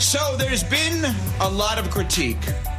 So there's been a lot of critique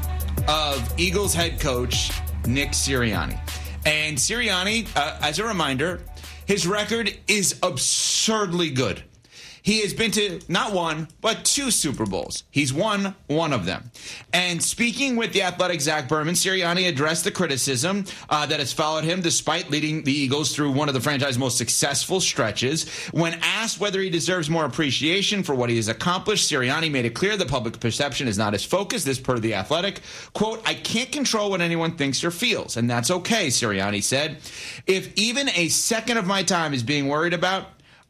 of Eagles head coach Nick Sirianni. And Sirianni, as a reminder, his record is absurdly good. He has been to not one, but 2 Super Bowls. He's won one of them. And speaking with the Athletic Zach Berman, Sirianni addressed the criticism that has followed him despite leading the Eagles through one of the franchise's most successful stretches. When asked whether he deserves more appreciation for what he has accomplished, Sirianni made it clear the public perception is not his focus. This per The Athletic. Quote, I can't control what anyone thinks or feels, and that's okay, Sirianni said. If even a second of my time is being worried about,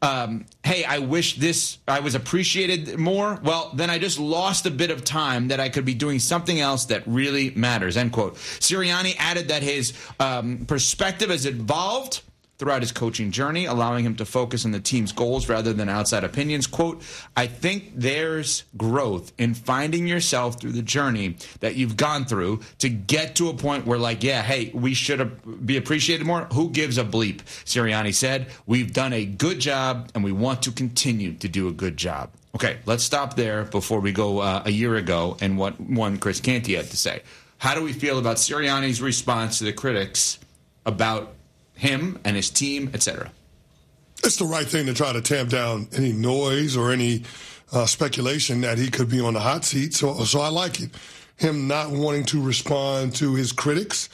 hey, I wish I was appreciated more, well, then I just lost a bit of time that I could be doing something else that really matters, end quote. Sirianni added that his perspective has evolved throughout his coaching journey, allowing him to focus on the team's goals rather than outside opinions. Quote, I think there's growth in finding yourself through the journey that you've gone through to get to a point where, like, yeah, hey, we should be appreciated more. Who gives a bleep? Sirianni said, we've done a good job and we want to continue to do a good job. Okay, let's stop there before we go a year ago and what one Chris Canty had to say. How do we feel about Sirianni's response to the critics about him and his team, etc.? It's the right thing to try to tamp down any noise or any speculation that he could be on the hot seat. So I like it. Him not wanting to respond to his critics.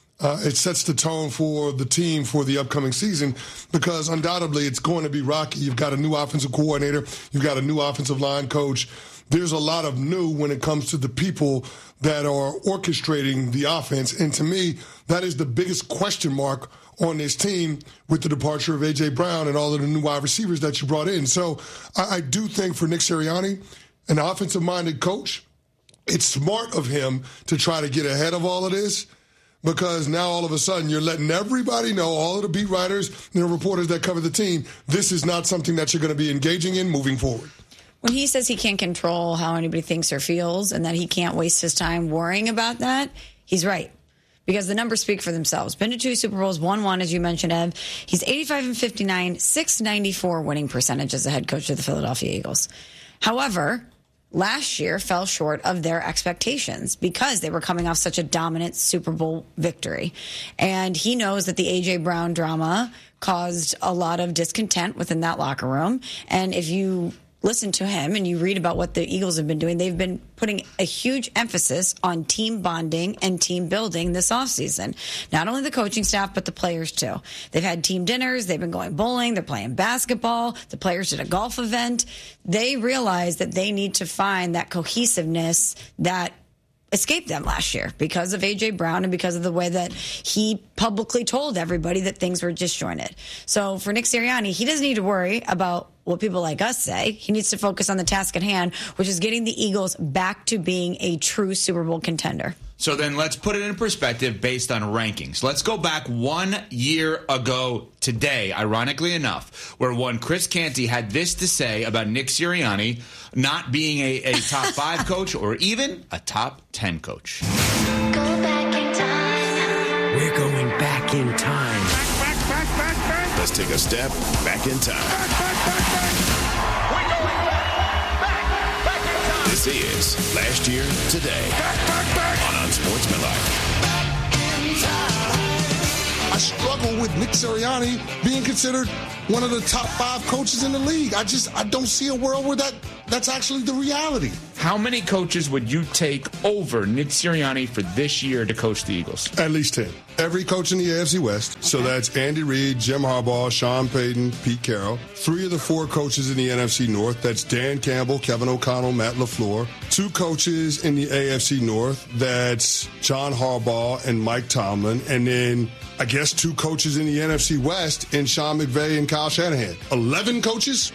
It sets the tone for the team for the upcoming season because undoubtedly it's going to be rocky. You've got a new offensive coordinator. You've got a new offensive line coach. There's a lot of new when it comes to the people that are orchestrating the offense. And to me, that is the biggest question mark on this team with the departure of A.J. Brown and all of the new wide receivers that you brought in. So I do think for Nick Sirianni, an offensive-minded coach, it's smart of him to try to get ahead of all of this because now all of a sudden you're letting everybody know, all of the beat writers and the reporters that cover the team, this is not something that you're going to be engaging in moving forward. When he says he can't control how anybody thinks or feels and that he can't waste his time worrying about that, he's right. Because the numbers speak for themselves. Been to 2 Super Bowls, won one, as you mentioned, Ev. He's 85-59, 694 winning percentage as a head coach of the Philadelphia Eagles. However, last year fell short of their expectations because they were coming off such a dominant Super Bowl victory. And he knows that the A.J. Brown drama caused a lot of discontent within that locker room. And if you listen to him and you read about what the Eagles have been doing, they've been putting a huge emphasis on team bonding and team building this offseason. Not only the coaching staff, but the players too. They've had team dinners. They've been going bowling. They're playing basketball. The players did a golf event. They realized that they need to find that cohesiveness that escaped them last year because of A.J. Brown and because of the way that he publicly told everybody that things were disjointed. So for Nick Sirianni, he doesn't need to worry about what people like us say. He needs to focus on the task at hand, which is getting the Eagles back to being a true Super Bowl contender. So then let's put it in perspective based on rankings. Let's go back 1 year ago today, ironically enough, where one Chris Canty had this to say about Nick Sirianni not being a top 5 coach or even a top 10 coach. Go back in time. We're going back in time. Back. Let's take a step back in time. We're going back in time. This is Last Year Today on Unsportsmanlike. I struggle with Nick Sirianni being considered one of the top 5 coaches in the league. I don't see a world where that's actually the reality. How many coaches would you take over Nick Sirianni for this year to coach the Eagles? At least 10. Every coach in the AFC West. So that's Andy Reid, Jim Harbaugh, Sean Payton, Pete Carroll. 3 of the 4 coaches in the NFC North. That's Dan Campbell, Kevin O'Connell, Matt LaFleur. 2 coaches in the AFC North. That's John Harbaugh and Mike Tomlin. And then I guess 2 coaches in the NFC West in Sean McVay and Kyle Shanahan. 11 coaches?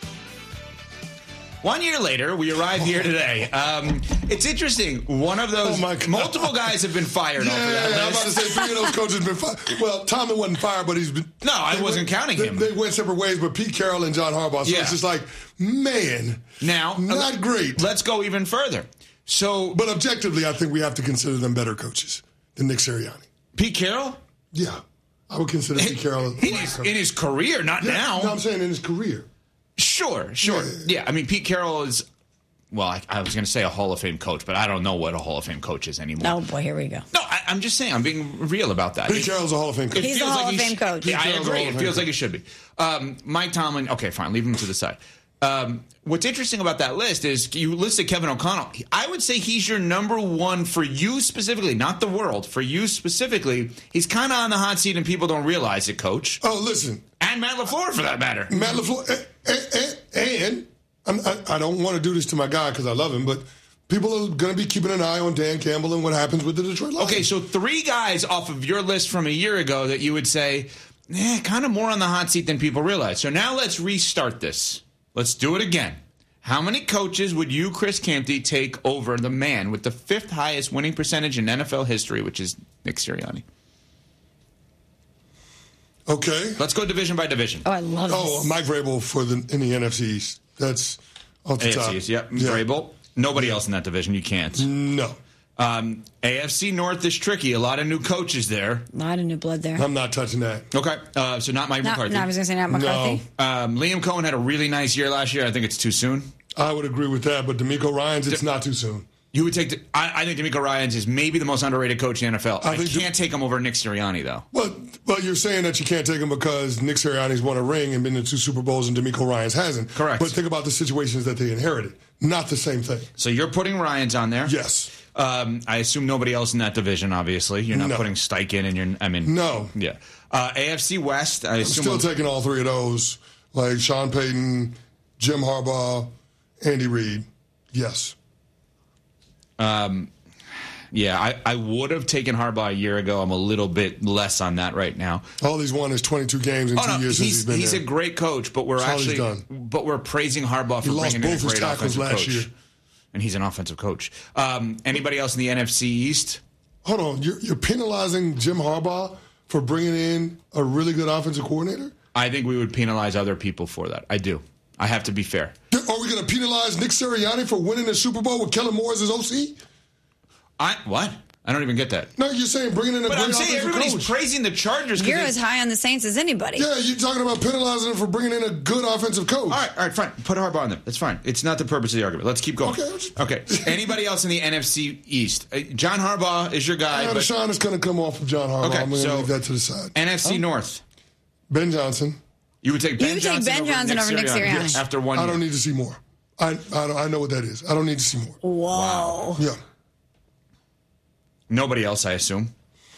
1 year later, we arrived here today. It's interesting. One of those, multiple guys have been fired off of that list. I'm about to say 3 of those coaches have been fired. Well, Tomlin wasn't fired, but he's been. No, I wasn't counting him. They went separate ways, but Pete Carroll and John Harbaugh. So it's just like, man, now not great. Let's go even further. But objectively, I think we have to consider them better coaches than Nick Sirianni. Pete Carroll? Yeah, I would consider Pete Carroll in his career, not now. No, I'm saying in his career. Sure. Yeah, I mean, Pete Carroll is I was going to say a Hall of Fame coach, but I don't know what a Hall of Fame coach is anymore. Oh, boy, here we go. No, I'm just saying. I'm being real about that. Pete Carroll's a Hall of Fame coach. He's a Hall of Fame coach. Yeah, I Carroll's a agree. Hall of It Fame feels like he should be. Mike Tomlin, okay, fine. Leave him to the side. What's interesting about that list is you listed Kevin O'Connell. I would say he's your number one for you specifically, not the world. For you specifically, he's kind of on the hot seat and people don't realize it, Coach. Oh, listen. And Matt LaFleur, for that matter. Matt LaFleur, and I don't want to do this to my guy because I love him, but people are going to be keeping an eye on Dan Campbell and what happens with the Detroit Lions. Okay, so 3 guys off of your list from a year ago that you would say, kind of more on the hot seat than people realize. So now let's restart this. Let's do it again. How many coaches would you, Chris Campbell, take over the man with the 5th highest winning percentage in NFL history, which is Nick Sirianni? Okay. Let's go division by division. Oh, I love this. Oh, Mike Vrabel in the NFC East. That's off the top. AFC East, yep. Vrabel. Nobody else in that division. You can't. No. AFC North is tricky. A lot of new coaches there. A lot of new blood there. I'm not touching that. Okay, so not Mike McCarthy. No, I was going to say not McCarthy. Liam Cohen had a really nice year last year. I think it's too soon. I would agree with that, but DeMeco Ryans, it's not too soon. You would take. I think DeMeco Ryans is maybe the most underrated coach in the NFL. I can't take him over Nick Sirianni though. Well, you're saying that you can't take him because Nick Sirianni's won a ring and been to 2 Super Bowls, and DeMeco Ryans hasn't. Correct. But think about the situations that they inherited. Not the same thing. So you're putting Ryans on there. Yes. I assume nobody else in that division. Obviously, you're not putting Steichen in your. I mean, no. Yeah. AFC West. I assume I'm still taking all 3 of those, like Sean Payton, Jim Harbaugh, Andy Reid. Yes. Yeah, I would have taken Harbaugh a year ago. I'm a little bit less on that right now. All he's won is 22 games in 2 years since he's been there. He's a great coach, but we're we're praising Harbaugh for bringing in a great offensive coach. Year. And he's an offensive coach. Anybody else in the NFC East? Hold on, you're penalizing Jim Harbaugh for bringing in a really good offensive coordinator? I think we would penalize other people for that. I do. I have to be fair. Are we going to penalize Nick Sirianni for winning the Super Bowl with Kellen Moore as his OC? What? I don't even get that. No, you're saying bringing in a great offensive coach. But I'm saying everybody's praising the Chargers. You're as high on the Saints as anybody. Yeah, you're talking about penalizing them for bringing in a good offensive coach. All right, fine. Put Harbaugh on them. That's fine. It's not the purpose of the argument. Let's keep going. Okay. Anybody else in the NFC East? John Harbaugh is your guy. Deshaun is going to come off of John Harbaugh. Okay, I'm going to leave that to the side. NFC North. Ben Johnson. You would take Ben Johnson over Nick Sirianni. Yes. After 1 year. I don't need to see more. I know what that is. I don't need to see more. Whoa. Wow. Yeah. Nobody else, I assume.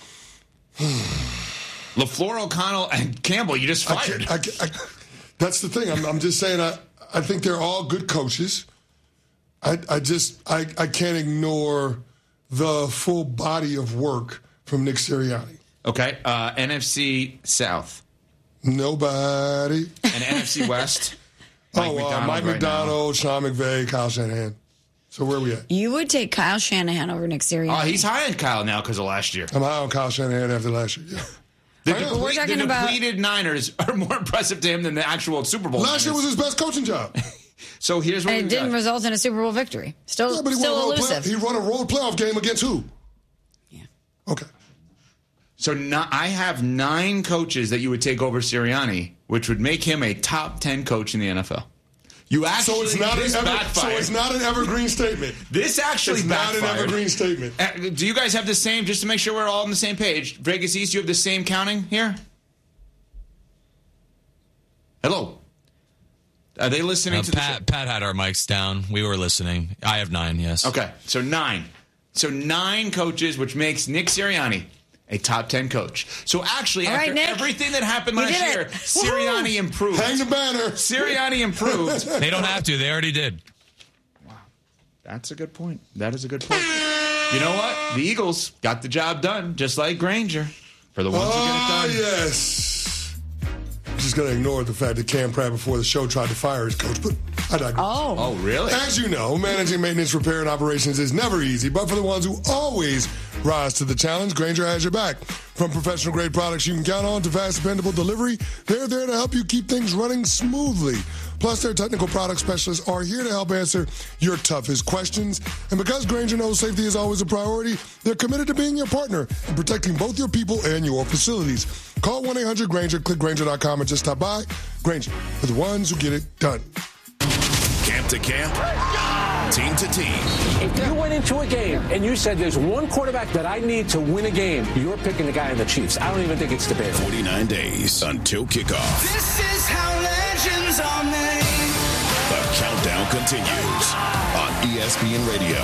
LaFleur, O'Connell, and Campbell, you just fired. That's the thing. I'm just saying I think they're all good coaches. I can't ignore the full body of work from Nick Sirianni. Okay. NFC South. Nobody. And NFC West. Mike McDonald, Sean McVay, Kyle Shanahan. So where are we at? You would take Kyle Shanahan over Nick Sirianni. Oh, he's high on Kyle now because of last year. I'm high on Kyle Shanahan after last year, yeah. The depleted Niners are more impressive to him than the actual Super Bowl. Last year was his best coaching job. So here's what and it didn't result in a Super Bowl victory. Still elusive. He won a road playoff game against who? Yeah. Okay. So I have 9 coaches that you would take over Sirianni, which would make him a top 10 coach in the NFL. You actually so it's not an evergreen statement. This actually backfired. Not an evergreen statement. Do you guys have the same? Just to make sure we're all on the same page. Vegas East, you have the same counting here. Hello. Are they listening to Pat? Pat had our mics down. We were listening. I have 9. Yes. Okay, so 9. So 9 coaches, which makes Nick Sirianni a top 10 coach. So actually, after everything that happened last year, Sirianni improved. Hang the banner. Sirianni improved. They don't have to. They already did. Wow. That's a good point. That is a good point. You know what? The Eagles got the job done, just like Granger, for the ones who get it done. Yes. I'm just going to ignore the fact that Cam Pratt before the show tried to fire his coach, but I digress. Oh, really? As you know, managing maintenance, repair, and operations is never easy, but for the ones who always rise to the challenge, Granger has your back. From professional-grade products you can count on to fast, dependable delivery, they're there to help you keep things running smoothly. Plus, their technical product specialists are here to help answer your toughest questions. And because Granger knows safety is always a priority, they're committed to being your partner and protecting both your people and your facilities. Call 1-800-GRANGER, click Granger.com, and just stop by. Granger, for the ones who get it done. Camp to camp. Team to team. If you went into a game and you said there's one quarterback that I need to win a game, you're picking the guy in the Chiefs. I don't even think it's debatable. 49 days until kickoff. This is how legends are made. The countdown continues on ESPN Radio.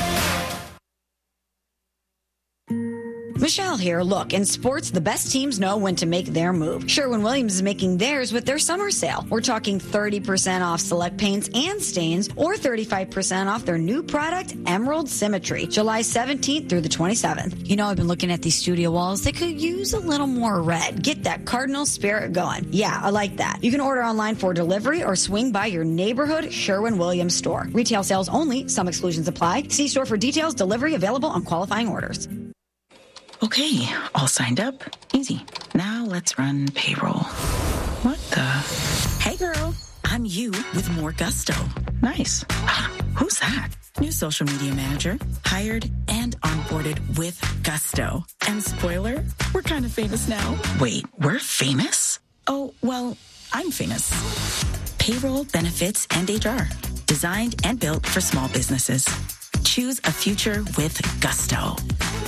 Michelle here. Look, in sports, the best teams know when to make their move. Sherwin-Williams is making theirs with their summer sale. We're talking 30% off select paints and stains, or 35% off their new product, Emerald Symmetry, July 17th through the 27th. You know, I've been looking at these studio walls. They could use a little more red. Get that cardinal spirit going. Yeah, I like that. You can order online for delivery or swing by your neighborhood Sherwin-Williams store. Retail sales only. Some exclusions apply. See store for details. Delivery available on qualifying orders. Okay, all signed up. Easy. Now let's run payroll. What the? Hey girl, I'm you with more gusto. Nice. Who's that? New social media manager. Hired and onboarded with gusto. And spoiler, we're kind of famous now. Wait, we're famous? Oh, well, I'm famous. Payroll, benefits, and HR. Designed and built for small businesses. Choose a future with gusto.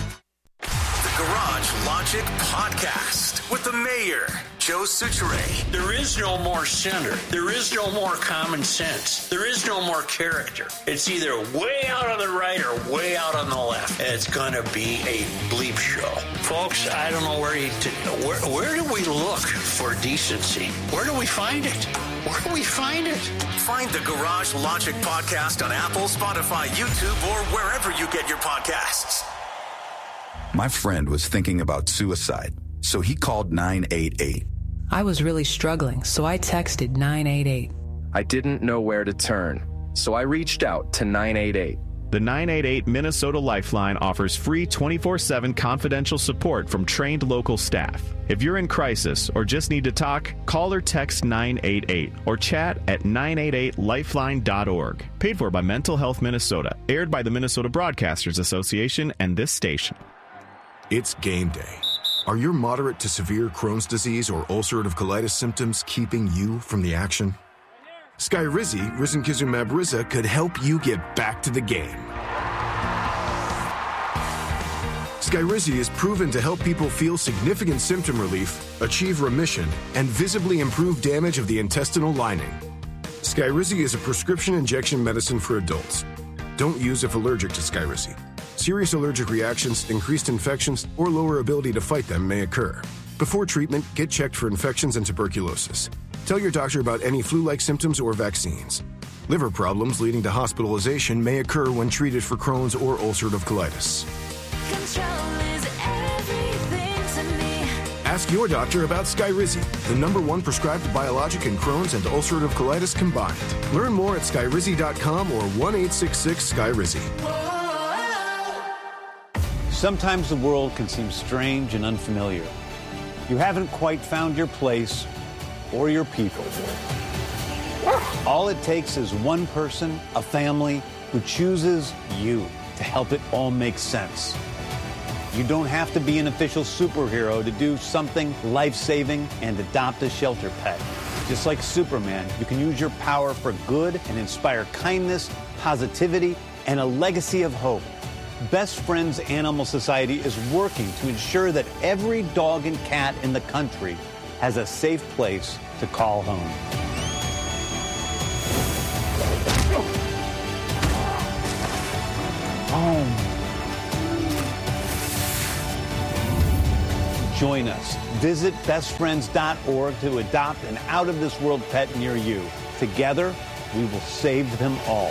Garage Logic Podcast with the mayor, Joe Suchere. There is no more center. There is no more common sense. There is no more character. It's either way out on the right or way out on the left. And it's going to be a bleep show. Folks, I don't know where do we look for decency? Where do we find it? Where do we find it? Find the Garage Logic Podcast on Apple, Spotify, YouTube, or wherever you get your podcasts. My friend was thinking about suicide, so he called 988. I was really struggling, so I texted 988. I didn't know where to turn, so I reached out to 988. The 988 Minnesota Lifeline offers free 24/7 confidential support from trained local staff. If you're in crisis or just need to talk, call or text 988 or chat at 988lifeline.org. Paid for by Mental Health Minnesota. Aired by the Minnesota Broadcasters Association and this station. It's game day. Are your moderate to severe Crohn's disease or ulcerative colitis symptoms keeping you from the action? Skyrizi, risankizumab Riza, could help you get back to the game. Skyrizi is proven to help people feel significant symptom relief, achieve remission, and visibly improve damage of the intestinal lining. Skyrizi is a prescription injection medicine for adults. Don't use if allergic to Skyrizi. Serious allergic reactions, increased infections, or lower ability to fight them may occur. Before treatment, get checked for infections and tuberculosis. Tell your doctor about any flu-like symptoms or vaccines. Liver problems leading to hospitalization may occur when treated for Crohn's or ulcerative colitis. Control is everything to me. Ask your doctor about Skyrizi, the #1 prescribed biologic in Crohn's and ulcerative colitis combined. Learn more at skyrizi.com or 1-866-SKYRIZI. Sometimes the world can seem strange and unfamiliar. You haven't quite found your place or your people. All it takes is one person, a family, who chooses you to help it all make sense. You don't have to be an official superhero to do something life-saving and adopt a shelter pet. Just like Superman, you can use your power for good and inspire kindness, positivity, and a legacy of hope. Best Friends Animal Society is working to ensure that every dog and cat in the country has a safe place to call home. Home. Join us. Visit bestfriends.org to adopt an out-of-this-world pet near you. Together, we will save them all.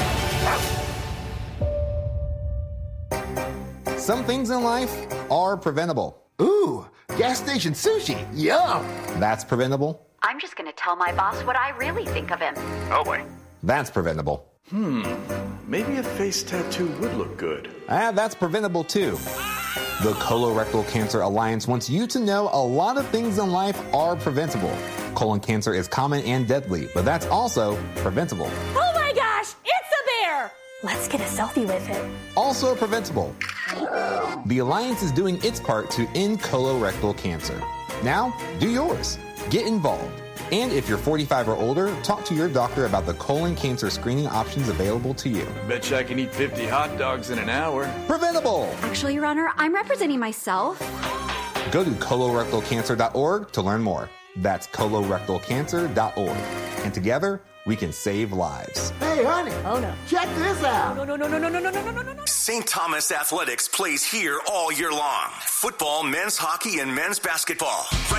Some things in life are preventable. Ooh, gas station sushi. Yum. That's preventable. I'm just going to tell my boss what I really think of him. Oh, boy. That's preventable. Maybe a face tattoo would look good. That's preventable, too. The Colorectal Cancer Alliance wants you to know a lot of things in life are preventable. Colon cancer is common and deadly, but that's also preventable. Oh my gosh, it's a bear! Let's get a selfie with it. Also preventable. The Alliance is doing its part to end colorectal cancer. Now, do yours. Get involved. And if you're 45 or older, talk to your doctor about the colon cancer screening options available to you. Bet you I can eat 50 hot dogs in an hour. Preventable! Actually, Your Honor, I'm representing myself. Go to colorectalcancer.org to learn more. That's colorectalcancer.org. And together, we can save lives. Hey, honey. Oh, no. Check this out. No. St. Thomas Athletics plays here all year long. Football, men's hockey, and men's basketball.